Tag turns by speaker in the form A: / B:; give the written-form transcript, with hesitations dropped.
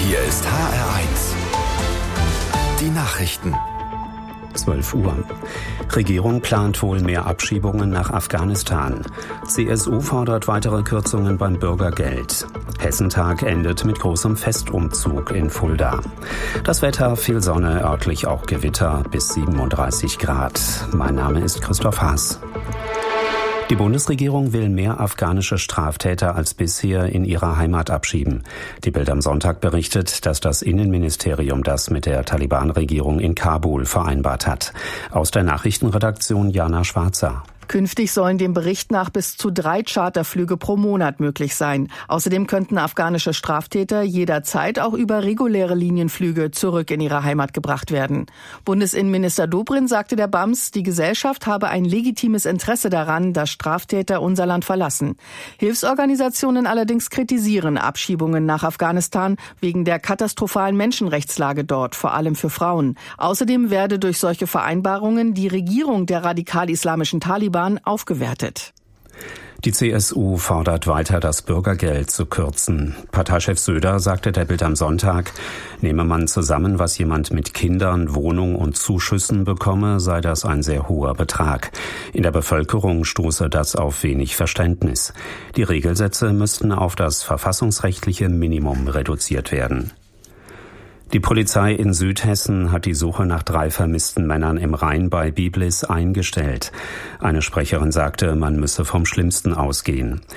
A: Hier ist HR1. Die Nachrichten.
B: 12 Uhr. Regierung plant wohl mehr Abschiebungen nach Afghanistan. CSU fordert weitere Kürzungen beim Bürgergeld. Hessentag endet mit großem Festumzug in Fulda. Das Wetter, viel Sonne, örtlich auch Gewitter bis 37 Grad. Mein Name ist Christoph Haas. Die Bundesregierung will mehr afghanische Straftäter als bisher in ihre Heimat abschieben. Die Bild am Sonntag berichtet, dass das Innenministerium das mit der Taliban-Regierung in Kabul vereinbart hat. Aus der Nachrichtenredaktion Jana Schwarzer.
C: Künftig sollen dem Bericht nach bis zu 3 Charterflüge pro Monat möglich sein. Außerdem könnten afghanische Straftäter jederzeit auch über reguläre Linienflüge zurück in ihre Heimat gebracht werden. Bundesinnenminister Dobrindt sagte der BAMS, die Gesellschaft habe ein legitimes Interesse daran, dass Straftäter unser Land verlassen. Hilfsorganisationen allerdings kritisieren Abschiebungen nach Afghanistan wegen der katastrophalen Menschenrechtslage dort, vor allem für Frauen. Außerdem werde durch solche Vereinbarungen die Regierung der radikal-islamischen Taliban aufgewertet.
B: Die CSU fordert weiter, das Bürgergeld zu kürzen. Parteichef Söder sagte der Bild am Sonntag, nehme man zusammen, was jemand mit Kindern, Wohnung und Zuschüssen bekomme, sei das ein sehr hoher Betrag. In der Bevölkerung stoße das auf wenig Verständnis. Die Regelsätze müssten auf das verfassungsrechtliche Minimum reduziert werden. Die Polizei in Südhessen hat die Suche nach 3 vermissten Männern im Rhein bei Biblis eingestellt. Eine Sprecherin sagte, man müsse vom Schlimmsten ausgehen.